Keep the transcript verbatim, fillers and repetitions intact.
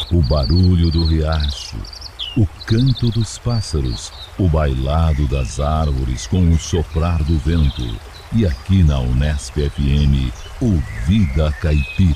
o barulho do riacho, o canto dos pássaros, o bailado das árvores com o soprar do vento. E aqui na Unesp F M, o Vida Caipira.